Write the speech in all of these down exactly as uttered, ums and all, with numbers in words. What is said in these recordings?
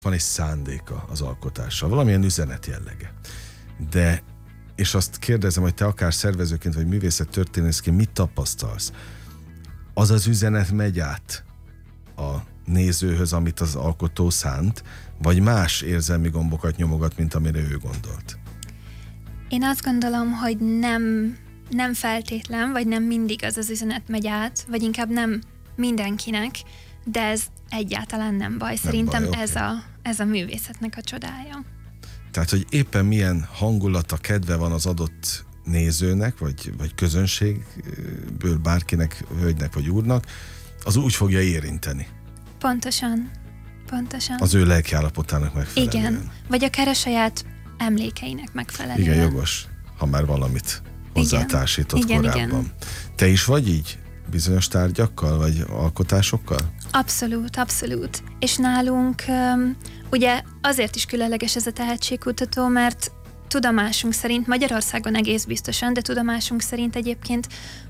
van egy szándéka az alkotással, valamilyen üzenet jellege. De, és azt kérdezem, hogy te akár szervezőként, vagy művészettörténészként mit tapasztalsz? Az az üzenet megy át a nézőhöz, amit az alkotó szánt, vagy más érzelmi gombokat nyomogat, mint amire ő gondolt? Én azt gondolom, hogy nem, nem feltétlen, vagy nem mindig az az üzenet megy át, vagy inkább nem mindenkinek, de ez egyáltalán nem baj. Szerintem nem baj, ez, okay. a, ez a művészetnek a csodája. Tehát, hogy éppen milyen hangulata, kedve van az adott nézőnek, vagy, vagy közönségből bárkinek, hölgynek vagy úrnak, az úgy fogja érinteni. Pontosan. Pontosan. Az ő lelkiállapotának megfelelően. Igen. Vagy akár a saját emlékeinek megfelelően. Igen, jogos, ha már valamit hozzátársított igen, korábban. igen. Te is vagy így? Bizonyos tárgyakkal, vagy alkotásokkal? Abszolút, abszolút. És nálunk um, ugye azért is különleges ez a tehetségkutató, mert tudomásunk szerint, Magyarországon egész biztosan, de tudomásunk szerint egyébként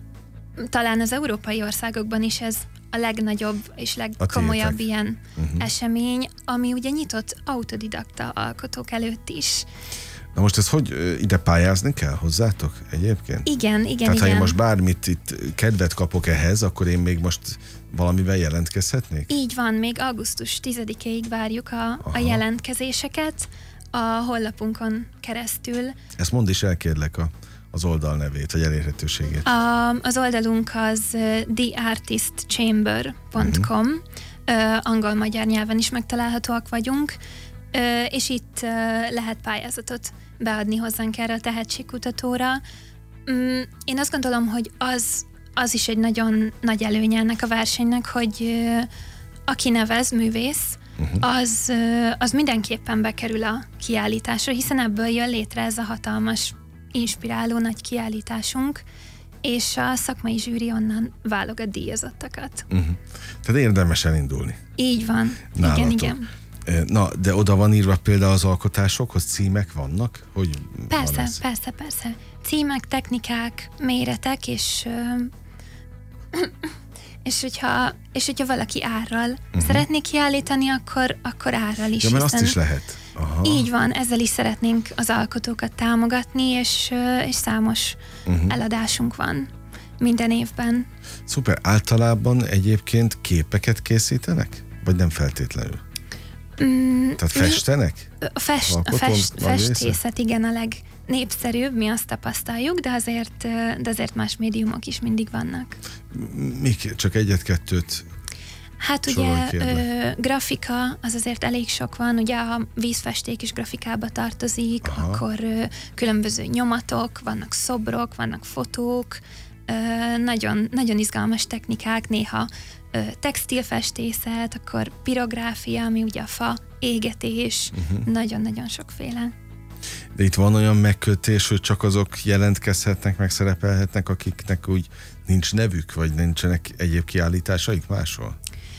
talán az európai országokban is ez a legnagyobb és legkomolyabb ilyen uh-huh. esemény, ami ugye nyitott autodidakta alkotók előtt is. Na most ez hogy ide pályázni kell hozzátok egyébként? Igen, igen, Tehát igen. ha én most bármit itt kedvet kapok ehhez, akkor én még most valamivel jelentkezhetnék? Így van, még augusztus tizedikéig várjuk a, a jelentkezéseket a honlapunkon keresztül. Ezt mondd is el, kérlek, a, az oldal nevét, vagy elérhetőségét. A, az oldalunk az the artist chamber pont com, uh-huh. angol-magyar nyelven is megtalálhatóak vagyunk, uh, és itt uh, lehet pályázatot beadni hozzánk erre a tehetségkutatóra. Um, én azt gondolom, hogy az, az is egy nagyon nagy előnye ennek a versenynek, hogy uh, aki nevez, művész, uh-huh. az, uh, az mindenképpen bekerül a kiállításra, hiszen ebből jön létre ez a hatalmas, inspiráló nagy kiállításunk, és a szakmai zsűri onnan válogat díjazottakat. Uh-huh. Tehát érdemes elindulni. Így van. Nálatok. Igen, igen. Na, de oda van írva például az alkotásokhoz, címek vannak? Hogy persze, persze, persze. Címek, technikák, méretek, és és hogyha, és hogyha valaki árral uh-huh. szeretné kiállítani, akkor, akkor árral is. Ja, mert hiszen azt is lehet. Aha. Így van, ezzel is szeretnénk az alkotókat támogatni, és, és számos uh-huh. eladásunk van minden évben. Szuper. Általában egyébként képeket készítenek? Vagy nem feltétlenül? Mm, Tehát festenek? A, fest, a fest, festészet, igen, a legnépszerűbb, mi azt tapasztaljuk, de azért, de azért más médiumok is mindig vannak. Mik? Csak egyet-kettőt? Hát ugye ö, grafika, az azért elég sok van, ugye a vízfesték is grafikába tartozik, aha. akkor ö, különböző nyomatok, vannak szobrok, vannak fotók, ö, nagyon, nagyon izgalmas technikák, néha ö, textilfestészet, akkor pirográfia, ami ugye a fa, égetés, uh-huh. nagyon-nagyon sokféle. De itt van olyan megkötés, hogy csak azok jelentkezhetnek, meg szerepelhetnek, akiknek úgy nincs nevük, vagy nincsenek egyéb kiállításaik máshol?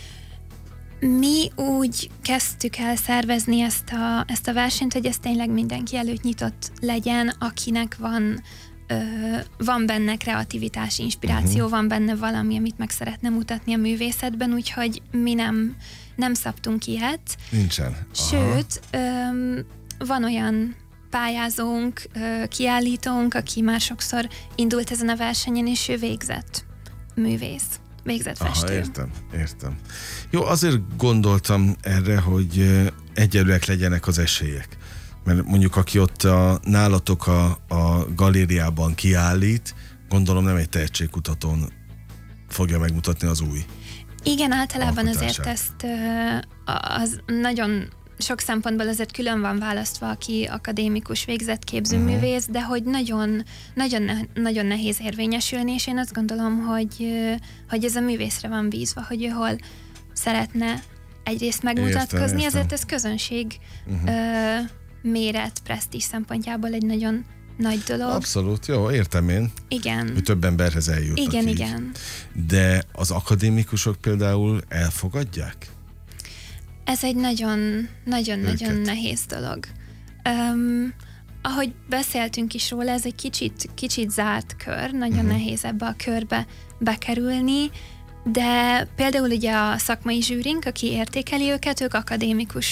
Mi úgy kezdtük el szervezni ezt a, ezt a versenyt, hogy ez tényleg mindenki előtt nyitott legyen, akinek van, ö, van benne kreativitás, inspiráció, uh-huh. van benne valami, amit meg szeretne mutatni a művészetben, úgyhogy mi nem, nem szabtunk ilyet. Nincsen. Aha. Sőt, ö, van olyan pályázónk, ö, kiállítónk, aki már sokszor indult ezen a versenyen, és ő végzett művész. Végzett festő. Aha, értem, értem. Jó, azért gondoltam erre, hogy egyenlőek legyenek az esélyek. Mert mondjuk, aki ott a, nálatok a, a galériában kiállít, gondolom nem egy tehetségkutatón fogja megmutatni az új Igen, általában alkotását. Azért ezt az nagyon sok szempontból azért külön van választva, aki akadémikus végzett képzőművész, uh-huh. de hogy nagyon, nagyon, nagyon nehéz érvényesülni, és én azt gondolom, hogy, hogy ez a művészre van bízva, hogy ő hol szeretne egyrészt megmutatkozni, értem, értem. Ezért ez közönség uh-huh. ö, méret, presztízs szempontjából egy nagyon nagy dolog. Abszolút, jó, értem én. Igen. Hogy több emberhez eljutnak. Igen, így. igen. De az akadémikusok például elfogadják? Ez egy nagyon, nagyon-nagyon nehéz dolog. Um, ahogy beszéltünk is róla, ez egy kicsit, kicsit zárt kör, nagyon uh-huh. nehéz ebbe a körbe bekerülni, de például ugye a szakmai zsűrink, aki értékeli őket, ők akadémikus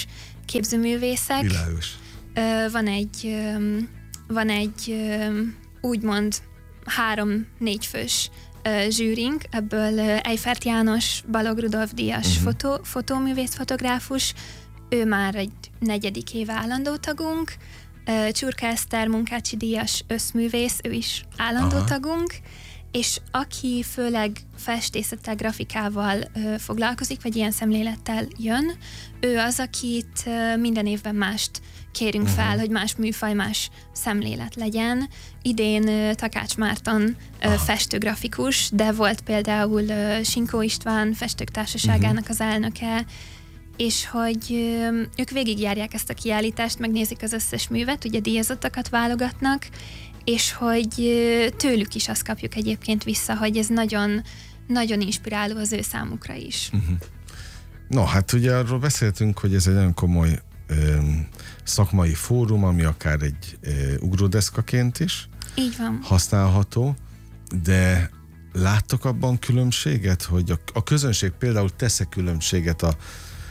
képzőművészek. Világos. Van egy, van egy úgymond három-négy fős zsűrink, ebből Eifert János, Balog Rudolf díjas uh-huh. fotó, fotóművész, fotográfus, ő már egy negyedik éve állandó tagunk, Csurka Eszter Munkácsi díjas összművész, ő is állandó Aha. tagunk, és aki főleg festészettel, grafikával ö, foglalkozik, vagy ilyen szemlélettel jön, ő az, akit ö, minden évben mást kérünk uh-huh. fel, hogy más műfaj, más szemlélet legyen. Idén ö, Takács Márton ö, festőgrafikus, de volt például ö, Sinkó István festők társaságának uh-huh. az elnöke, és hogy ö, ők végigjárják ezt a kiállítást, megnézik az összes művet, ugye díjazottakat válogatnak, és hogy tőlük is azt kapjuk egyébként vissza, hogy ez nagyon, nagyon inspiráló az ő számukra is. Uh-huh. No, hát ugye arról beszéltünk, hogy ez egy nagyon komoly ö, szakmai fórum, ami akár egy ö, ugródeszkaként is Így van. használható, de láttok abban különbséget, hogy a, a közönség például tesz-e különbséget a,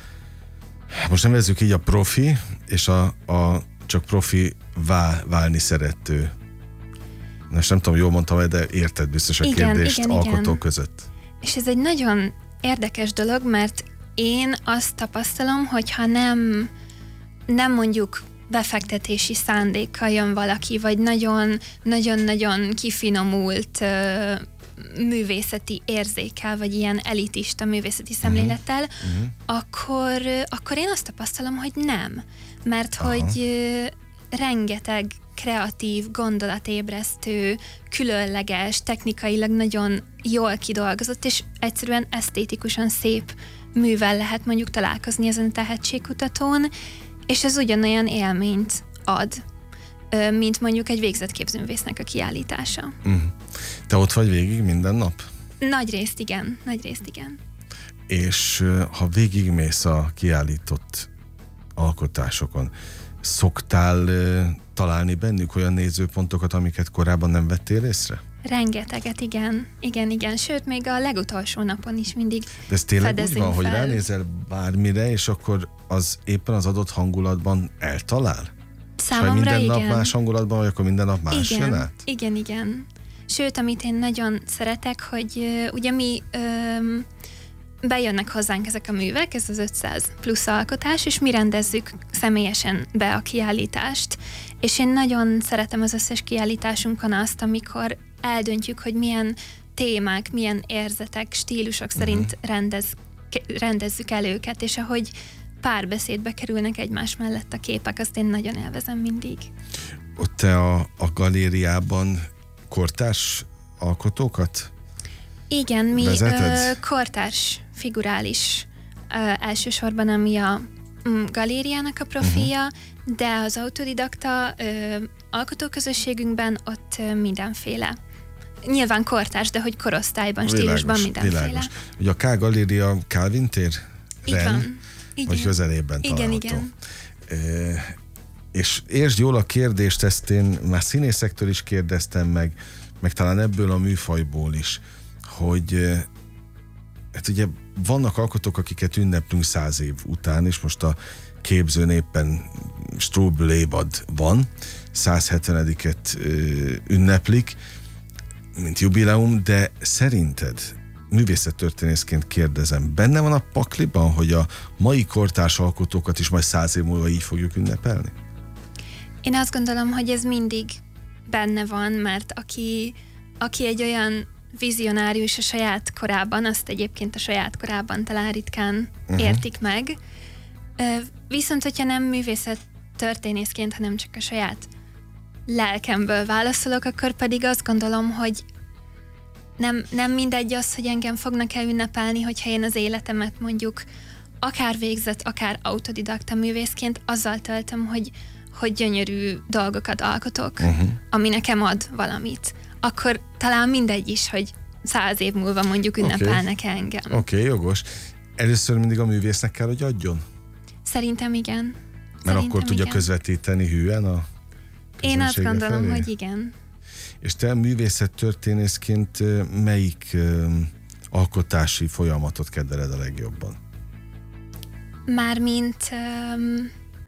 most nevezzük így, a profi és a, a csak profi vál, válni szerető. Most nem tudom, jól mondtam, de érted biztos a igen, kérdést igen, alkotó igen. között. És ez egy nagyon érdekes dolog, mert én azt tapasztalom, hogyha nem, nem mondjuk befektetési szándékkal jön valaki, vagy nagyon-nagyon kifinomult uh, művészeti érzékkel, vagy ilyen elitista művészeti szemlélettel, uh-huh. akkor, akkor én azt tapasztalom, hogy nem. Mert Aha. hogy uh, rengeteg kreatív, gondolatébresztő, különleges, technikailag nagyon jól kidolgozott, és egyszerűen esztétikusan szép művel lehet mondjuk találkozni ezen a tehetségkutatón, és ez ugyanolyan élményt ad, mint mondjuk egy végzett képzőművésznek a kiállítása. Mm. Te ott vagy végig minden nap? Nagy részt igen, nagy részt igen. És ha végigmész a kiállított alkotásokon, szoktál uh, találni bennük olyan nézőpontokat, amiket korábban nem vettél észre? Rengeteget, igen. Igen, igen. Sőt, még a legutolsó napon is mindig De ez tényleg úgy van, fel. hogy ránézel bármire, és akkor az éppen az adott hangulatban eltalál? Számomra minden igen. nap más hangulatban, vagy akkor minden nap más igen, jön át? Igen, igen. Sőt, amit én nagyon szeretek, hogy uh, ugye mi um, bejönnek hozzánk ezek a művek, ez az ötszáz plusz alkotás, és mi rendezzük személyesen be a kiállítást. És én nagyon szeretem az összes kiállításunkon azt, amikor eldöntjük, hogy milyen témák, milyen érzetek, stílusok szerint uh-huh. rendez, rendezzük el őket, és ahogy párbeszédbe kerülnek egymás mellett a képek, azt én nagyon élvezem mindig. Ott te a, a galériában kortárs alkotókat Igen, mi vezeted? ö, kortárs, figurális ö, elsősorban, ami a mm, galériának a profilja, uh-huh. de az autodidakta ö, alkotóközösségünkben ott ö, mindenféle. Nyilván kortárs, de hogy korosztályban, világos, stílusban mindenféle. Világos. Ugye a K Galéria Kálvin tér? Így van. Igen. Vagy közelében igen, található. Igen, e, és értsd jól a kérdést, ezt én már színészektől is kérdeztem meg, meg talán ebből a műfajból is, hogy hát ugye vannak alkotók, akiket ünneplünk száz év után, és most a képzőn éppen Strobel évad van, száz hetvenediket ünneplik, mint jubileum, de szerinted, művészettörténészként kérdezem, benne van a pakliban, hogy a mai kortárs alkotókat is majd száz év múlva így fogjuk ünnepelni? Én azt gondolom, hogy ez mindig benne van, mert aki, aki egy olyan vizionárius a saját korában, azt egyébként a saját korában talán ritkán uh-huh. értik meg. Viszont, hogyha nem művészettörténészként, hanem csak a saját lelkemből válaszolok, akkor pedig azt gondolom, hogy nem, nem mindegy az, hogy engem fognak-e ünnepelni, hogyha én az életemet mondjuk akár végzett, akár autodidakta művészként azzal töltöm, hogy, hogy gyönyörű dolgokat alkotok, uh-huh. ami nekem ad valamit. Akkor talán mindegy is, hogy száz év múlva mondjuk ünnepelnek okay. engem. Oké, okay, jogos. Először mindig a művésznek kell, hogy adjon? Szerintem igen. Mert Szerintem akkor tudja igen. közvetíteni hűen a Én azt gondolom, felé? hogy igen. És te művészettörténészként melyik um, alkotási folyamatot kedveled a legjobban? Mármint um,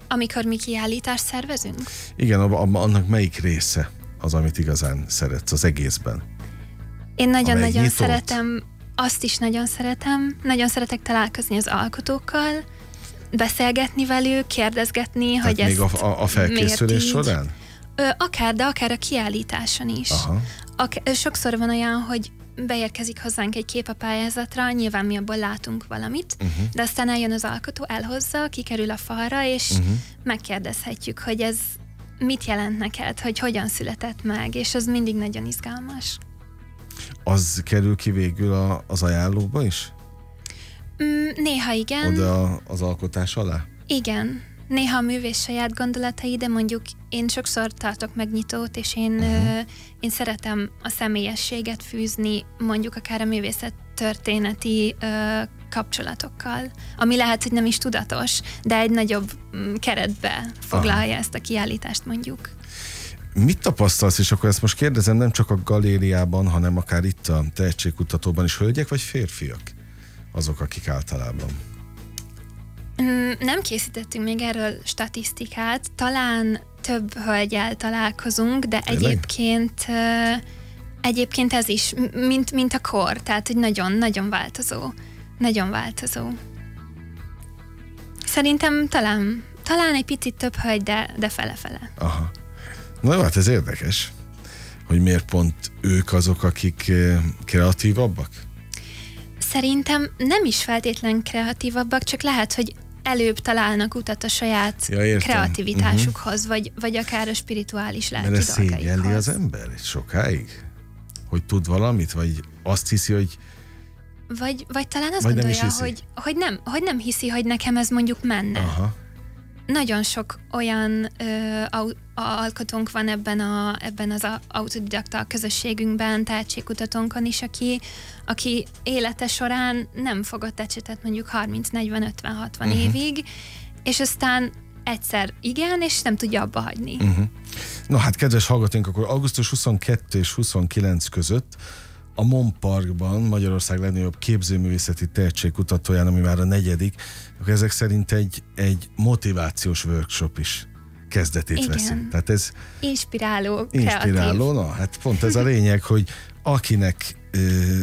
Amikor mi kiállítást szervezünk? Igen, annak melyik része az, amit igazán szeretsz az egészben? Én nagyon-nagyon szeretem, azt is nagyon szeretem, nagyon szeretek találkozni az alkotókkal, beszélgetni velük, kérdezgetni, tehát hogy még ezt a, a felkészülés során? Ö, akár, de akár a kiállításon is. Aha. Ak- sokszor van olyan, hogy beérkezik hozzánk egy kép a pályázatra, nyilván mi abból látunk valamit, uh-huh. de aztán eljön az alkotó, elhozza, kikerül a falra, és uh-huh. megkérdezhetjük, hogy ez mit jelent neked, hogy hogyan született meg, és az mindig nagyon izgalmas. Az kerül ki végül a, az ajánlóba is? Mm, néha igen. Oda az alkotás alá? Igen. Néha a művész saját gondolatai, de mondjuk én sokszor tartok megnyitót, és én, uh-huh. ö, én szeretem a személyességet fűzni, mondjuk akár a művészet történeti ö, kapcsolatokkal, ami lehet, hogy nem is tudatos, de egy nagyobb mm, keretbe foglalja Aha. ezt a kiállítást mondjuk. Mit tapasztalsz, és akkor ezt most kérdezem nem csak a galériában, hanem akár itt a tehetségkutatóban is, hölgyek vagy férfiak azok, akik általában? Nem készítettünk még erről statisztikát, talán több hölgyel találkozunk, de Tényleg? egyébként egyébként ez is, mint, mint a kor, tehát hogy nagyon-nagyon változó. Nagyon változó. Szerintem talán, talán egy picit több hölgy, de, de fele-fele. Aha. Na jó, hát ez érdekes, hogy miért pont ők azok, akik kreatívabbak? Szerintem nem is feltétlen kreatívabbak, csak lehet, hogy előbb találnak utat a saját ja, kreativitásukhoz, uh-huh. vagy, vagy akár a spirituális lelki dolgaikhoz. Mert ez szégyelli az ember sokáig? Hogy tud valamit? Vagy azt hiszi, hogy... Vagy, vagy talán azt vagy gondolja, hogy, hogy, nem, hogy nem hiszi, hogy nekem ez mondjuk menne. Aha. Nagyon sok olyan ö, au, alkotónk van ebben, a, ebben az a, autodidakta közösségünkben, tehetségkutatónkon is, aki, aki élete során nem fogott ecsetet mondjuk harminc, negyven, ötven, hatvan uh-huh. évig, és aztán egyszer igen, és nem tudja abba hagyni. Uh-huh. No hát, kedves hallgatóink, akkor augusztus huszonkettő és huszonkilenc között a MON Parkban, Magyarország legnagyobb képzőművészeti tehetségkutatóján, ami már a negyedik, akkor ezek szerint egy, egy motivációs workshop is kezdetét Igen. veszi. Tehát ez inspiráló, inspiráló, na, hát pont ez a lényeg, hogy akinek ö,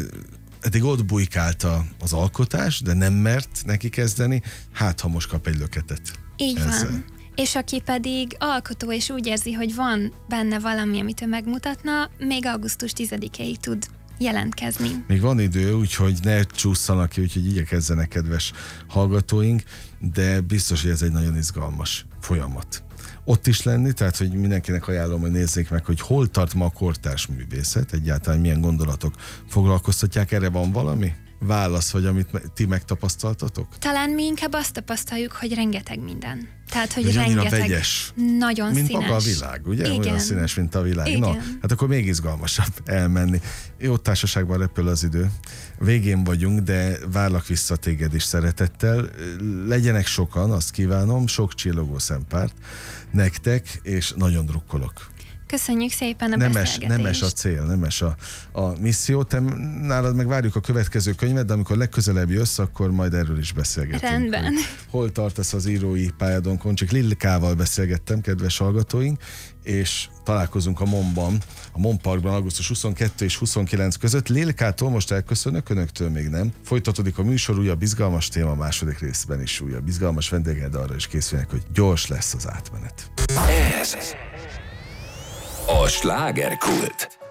eddig ott bujkálta az alkotás, de nem mert neki kezdeni, hát ha most kap egy löketet. Így ezzel. Van. És aki pedig alkotó, és úgy érzi, hogy van benne valami, amit ő megmutatna, még augusztus tizedikéig tud jelentkezni. Még van idő, úgyhogy ne csúszanak ki, úgyhogy igyekezzenek, kedves hallgatóink, de biztos, hogy ez egy nagyon izgalmas folyamat. Ott is lenni, tehát, hogy mindenkinek ajánlom, hogy nézzék meg, hogy hol tart ma a kortárs művészet, egyáltalán milyen gondolatok foglalkoztatják, erre van valami válasz, vagy amit ti megtapasztaltatok? Talán mi inkább azt tapasztaljuk, hogy rengeteg minden. Tehát, hogy ez rengeteg, vegyes, nagyon mint színes. Maga a világ, ugye? Igen. Olyan színes, mint a világ. Igen. Na, hát akkor még izgalmasabb elmenni. Jó társaságban repül az idő. Végén vagyunk, de várlak vissza téged is szeretettel. Legyenek sokan, azt kívánom, sok csillogó szempárt nektek, és nagyon drukkolok. Köszönjük szépen a nemes, beszélgetést. Nemes a cél, nemes a, a misszió. Te nálad meg várjuk a következő könyvet, de amikor legközelebb jössz, akkor majd erről is beszélgetünk. Rendben. Hol tartasz az írói pályádonkon? Csak Lillikával beszélgettem, kedves hallgatóink, és találkozunk a MON-ban, a MON Parkban augusztus huszonkettő és huszonkilenc között. Lillikától most elköszönök, önöktől még nem. Folytatódik a műsor, újabb izgalmas téma, a második részben is újabb izgalmas vendéged, de arra is készülnek, hogy gyors lesz az átmenet. Ez a slágerkult.